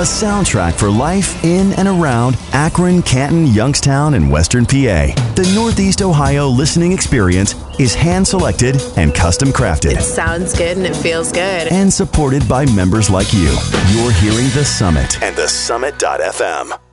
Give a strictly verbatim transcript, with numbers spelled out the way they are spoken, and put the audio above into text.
a soundtrack for life in and around Akron, Canton, Youngstown, and Western P A. The Northeast Ohio listening experience is hand-selected and custom-crafted. It sounds good and it feels good. And supported by members like you. You're hearing The Summit and the summit dot f m.